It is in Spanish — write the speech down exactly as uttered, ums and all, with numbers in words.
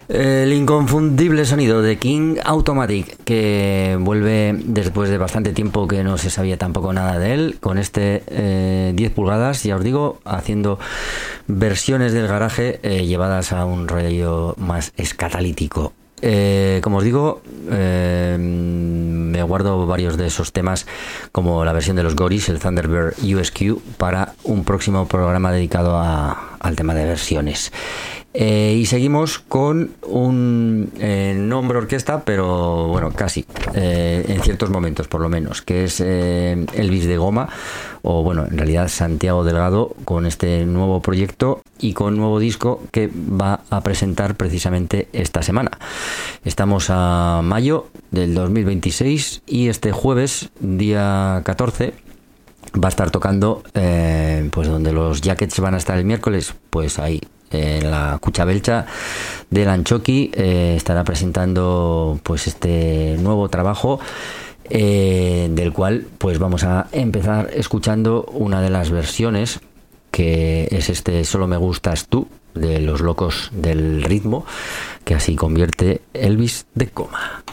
El inconfundible sonido de King Automatic, que vuelve después de bastante tiempo que no se sabía tampoco nada de él, con este eh, diez pulgadas, ya os digo, haciendo versiones del garaje eh, llevadas a un rollo más escatalítico. Eh, como os digo, eh, me guardo varios de esos temas, como la versión de los Goris, el Thunderbird U S Q, para un próximo programa dedicado a, al tema de versiones. Eh, y seguimos con un eh, nombre orquesta, pero bueno, casi, eh, en ciertos momentos por lo menos, que es eh, Elvis de Goma, o bueno, en realidad Santiago Delgado, con este nuevo proyecto y con nuevo disco que va a presentar precisamente esta semana. Estamos a mayo del dos mil veintiséis y este jueves, día catorce, va a estar tocando eh, pues donde los Jackets van a estar el miércoles, pues ahí en la Cuchabelcha del Anchoqui. Eh, estará presentando pues este nuevo trabajo, eh, del cual pues vamos a empezar escuchando una de las versiones, que es este Solo me gustas tú, de Los Locos del Ritmo, que así convierte Elvis de Goma.